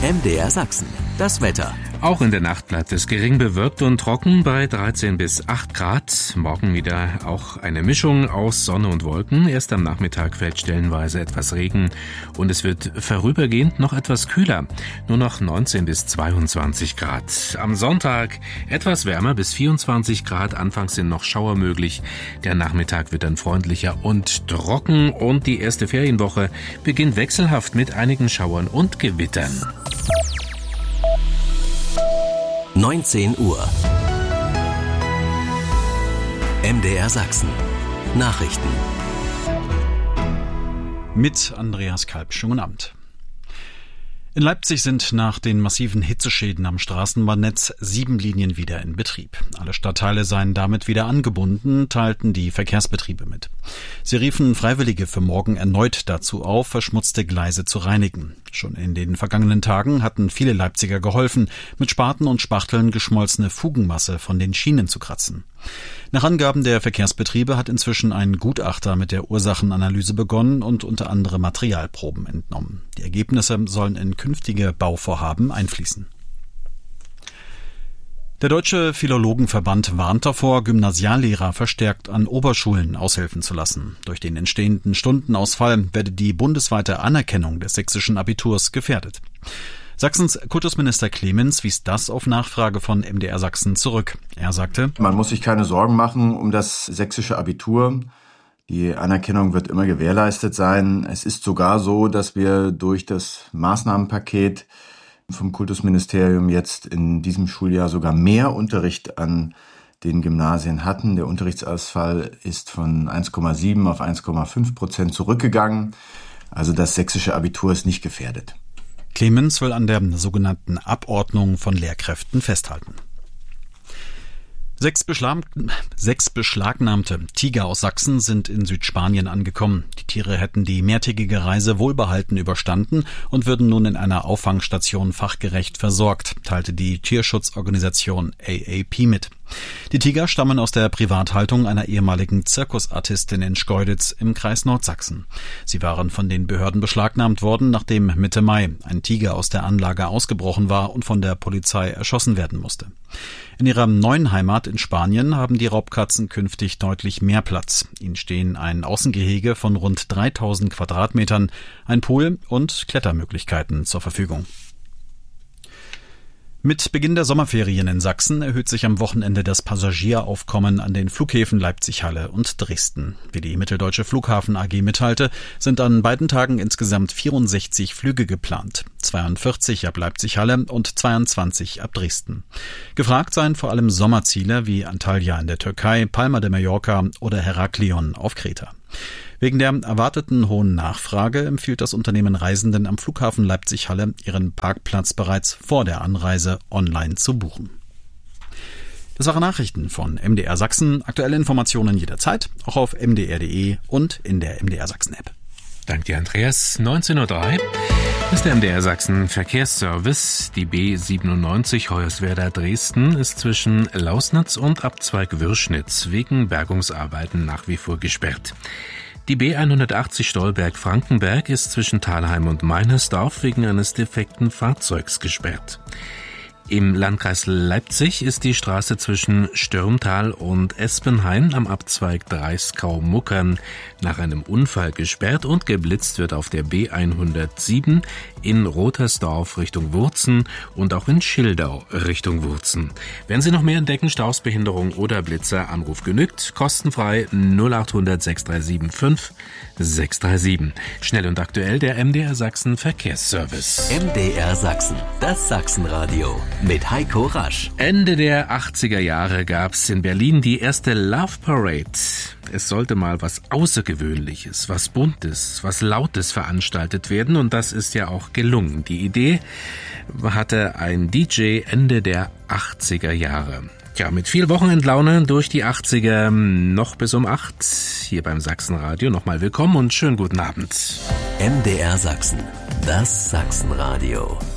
MDR Sachsen. Das Wetter. Auch in der Nacht bleibt es gering bewölkt und trocken bei 13 bis 8 Grad. Morgen wieder auch eine Mischung aus Sonne und Wolken. Erst am Nachmittag fällt stellenweise etwas Regen und es wird vorübergehend noch etwas kühler. Nur noch 19 bis 22 Grad. Am Sonntag etwas wärmer bis 24 Grad. Anfangs sind noch Schauer möglich. Der Nachmittag wird dann freundlicher und trocken und die erste Ferienwoche beginnt wechselhaft mit einigen Schauern und Gewittern. 19 Uhr. MDR Sachsen. Nachrichten. Mit Andreas Kalb. Schönen guten Abend. In Leipzig sind nach den massiven Hitzeschäden am Straßenbahnnetz 7 Linien wieder in Betrieb. Alle Stadtteile seien damit wieder angebunden, teilten die Verkehrsbetriebe mit. Sie riefen Freiwillige für morgen erneut dazu auf, verschmutzte Gleise zu reinigen. Schon in den vergangenen Tagen hatten viele Leipziger geholfen, mit Spaten und Spachteln geschmolzene Fugenmasse von den Schienen zu kratzen. Nach Angaben der Verkehrsbetriebe hat inzwischen ein Gutachter mit der Ursachenanalyse begonnen und unter anderem Materialproben entnommen. Die Ergebnisse sollen in künftige Bauvorhaben einfließen. Der Deutsche Philologenverband warnt davor, Gymnasiallehrer verstärkt an Oberschulen aushelfen zu lassen. Durch den entstehenden Stundenausfall werde die bundesweite Anerkennung des sächsischen Abiturs gefährdet. Sachsens Kultusminister Clemens wies das auf Nachfrage von MDR Sachsen zurück. Er sagte: Man muss sich keine Sorgen machen um das sächsische Abitur. Die Anerkennung wird immer gewährleistet sein. Es ist sogar so, dass wir durch das Maßnahmenpaket vom Kultusministerium jetzt in diesem Schuljahr sogar mehr Unterricht an den Gymnasien hatten. Der Unterrichtsausfall ist von 1,7 auf 1,5% zurückgegangen. Also das sächsische Abitur ist nicht gefährdet. Clemens will an der sogenannten Abordnung von Lehrkräften festhalten. 6 beschlagnahmte Tiger aus Sachsen sind in Südspanien angekommen. Die Tiere hätten die mehrtägige Reise wohlbehalten überstanden und würden nun in einer Auffangstation fachgerecht versorgt, teilte die Tierschutzorganisation AAP mit. Die Tiger stammen aus der Privathaltung einer ehemaligen Zirkusartistin in Schkeuditz im Kreis Nordsachsen. Sie waren von den Behörden beschlagnahmt worden, nachdem Mitte Mai ein Tiger aus der Anlage ausgebrochen war und von der Polizei erschossen werden musste. In ihrer neuen Heimat in Spanien haben die Raubkatzen künftig deutlich mehr Platz. Ihnen stehen ein Außengehege von rund 3000 Quadratmetern, ein Pool und Klettermöglichkeiten zur Verfügung. Mit Beginn der Sommerferien in Sachsen erhöht sich am Wochenende das Passagieraufkommen an den Flughäfen Leipzig-Halle und Dresden. Wie die Mitteldeutsche Flughafen AG mitteilte, sind an beiden Tagen insgesamt 64 Flüge geplant. 42 ab Leipzig-Halle und 22 ab Dresden. Gefragt seien vor allem Sommerziele wie Antalya in der Türkei, Palma de Mallorca oder Heraklion auf Kreta. Wegen der erwarteten hohen Nachfrage empfiehlt das Unternehmen Reisenden am Flughafen Leipzig-Halle, ihren Parkplatz bereits vor der Anreise online zu buchen. Das waren Nachrichten von MDR Sachsen. Aktuelle Informationen jederzeit, auch auf mdr.de und in der MDR Sachsen-App. Danke dir, Andreas. 19.03 Uhr ist der MDR Sachsen Verkehrsservice. Die B97 Hoyerswerda Dresden ist zwischen Lausnitz und Abzweig Würschnitz wegen Bergungsarbeiten nach wie vor gesperrt. Die B180 Stolberg-Frankenberg ist zwischen Thalheim und Meinersdorf wegen eines defekten Fahrzeugs gesperrt. Im Landkreis Leipzig ist die Straße zwischen Stürmtal und Espenhain am Abzweig Dreiskau-Muckern nach einem Unfall gesperrt und geblitzt wird auf der B107 in Rotersdorf Richtung Wurzen und auch in Schildau Richtung Wurzen. Wenn Sie noch mehr entdecken, Staus, Behinderung oder Blitzer, Anruf genügt, kostenfrei 0800 637 5637. Schnell und aktuell der MDR Sachsen Verkehrsservice. MDR Sachsen, das Sachsenradio mit Heiko Rasch. Ende der 80er Jahre gab's in Berlin die erste Love Parade. Es sollte mal was Außergewöhnliches, was Buntes, was Lautes veranstaltet werden und das ist ja auch gelungen. Die Idee hatte ein DJ Ende der 80er Jahre. Ja, mit viel Wochenendlaune durch die 80er noch bis um 8 hier beim Sachsenradio. Nochmal willkommen und schönen guten Abend. MDR Sachsen, das Sachsenradio.